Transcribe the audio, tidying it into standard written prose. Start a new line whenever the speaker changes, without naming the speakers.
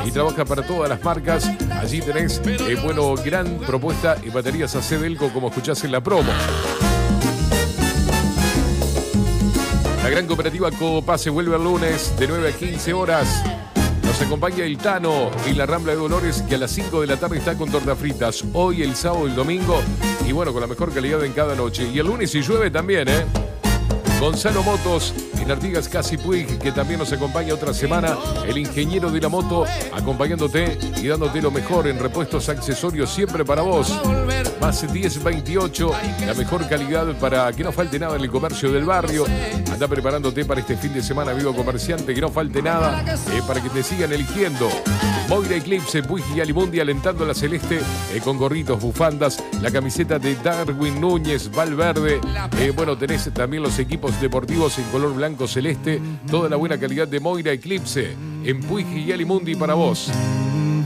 y trabaja para todas las marcas. Allí tenés, gran propuesta en baterías AC Delco, como escuchás en la promo. La gran cooperativa Copase vuelve el lunes de 9 a 15 horas. Nos acompaña el Tano en la Rambla de Dolores, que a las 5 de la tarde está con tortas fritas. Hoy, el sábado y el domingo. Y bueno, con la mejor calidad en cada noche. Y el lunes, si llueve, también, ¿eh? Gonzalo Motos en Artigas Casi Puig, que también nos acompaña otra semana. El ingeniero de la moto, acompañándote y dándote lo mejor en repuestos, accesorios, siempre para vos. Más 1028, la mejor calidad para que no falte nada en el comercio del barrio. Anda preparándote para este fin de semana, amigo comerciante, que no falte nada para que te sigan eligiendo. Moira Eclipse, Puig y Alimundi alentando a la celeste con gorritos, bufandas, la camiseta de Darwin Núñez, Valverde. Tenés también los equipos deportivos en color blanco celeste. Toda la buena calidad de Moira Eclipse en Puig y Alimundi para vos.